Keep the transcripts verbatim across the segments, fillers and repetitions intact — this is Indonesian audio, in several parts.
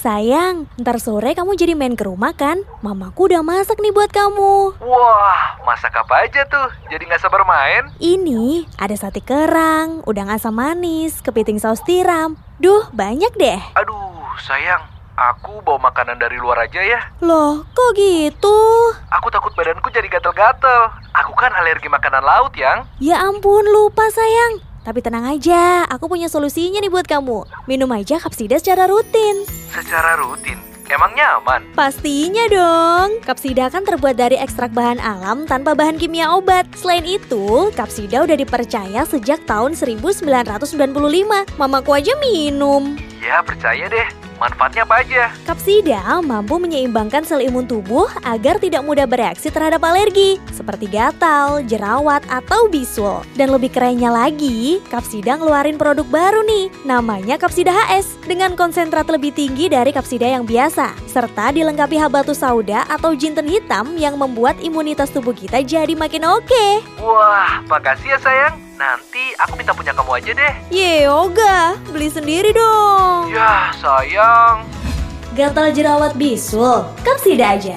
Sayang, ntar sore kamu jadi main ke rumah kan? Mamaku udah masak nih buat kamu. Wah, masak apa aja tuh? Jadi gak sabar main. Ini ada sate kerang, udang asam manis, kepiting saus tiram. Duh, banyak deh. Aduh, sayang, aku bawa makanan dari luar aja ya. Loh, kok gitu? Aku takut badanku jadi gatel-gatel. Aku kan alergi makanan laut, Yang. Ya ampun, lupa sayang. Tapi tenang aja, aku punya solusinya nih buat kamu. Minum aja Kapsida secara rutin. Secara rutin? Emangnya aman? Pastinya dong. Kapsida kan terbuat dari ekstrak bahan alam tanpa bahan kimia obat. Selain itu, Kapsida udah dipercaya sejak tahun seribu sembilan ratus sembilan puluh lima. Mamaku aja minum. Ya, percaya deh. Manfaatnya apa aja? Kapsida mampu menyeimbangkan sel imun tubuh agar tidak mudah bereaksi terhadap alergi, seperti gatal, jerawat, atau bisul. Dan lebih kerennya lagi, Kapsida ngeluarin produk baru nih, namanya Kapsida H S, dengan konsentrat lebih tinggi dari Kapsida yang biasa, serta dilengkapi habatus sauda atau jinten hitam yang membuat imunitas tubuh kita jadi makin oke. Wah, makasih ya sayang. Nanti aku minta punya kamu aja deh. Ye, Yoga, beli sendiri dong. Ya, sayang. Gatal jerawat bisul, Kapsida aja.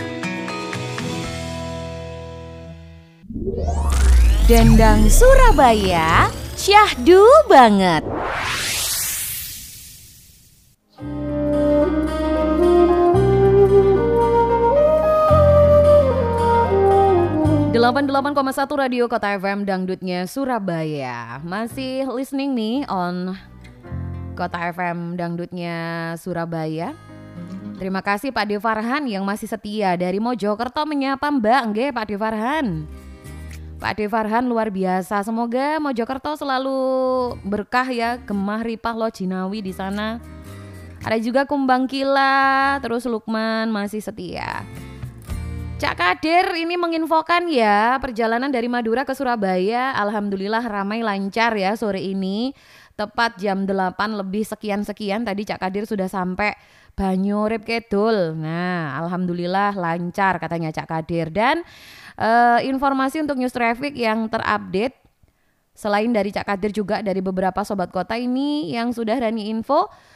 Dendang Surabaya, syahdu banget. delapan puluh delapan koma satu Radio Kota F M Dangdutnya Surabaya. Masih listening nih on Kota F M Dangdutnya Surabaya. Terima kasih Pak De Farhan yang masih setia dari Mojokerto menyapa Mbak. Nggih Pak De Farhan. Pak De Farhan luar biasa. Semoga Mojokerto selalu berkah ya, gemah ripah lo jinawi di sana. Ada juga Kumbang Kila, terus Lukman masih setia. Cak Kadir ini menginfokan ya, perjalanan dari Madura ke Surabaya alhamdulillah ramai lancar ya sore ini. Tepat jam delapan lebih sekian-sekian tadi Cak Kadir sudah sampai Banyurip Kidul. Nah, alhamdulillah lancar katanya Cak Kadir. Dan uh, informasi untuk news traffic yang terupdate selain dari Cak Kadir juga dari beberapa sobat kota ini yang sudah Rani info.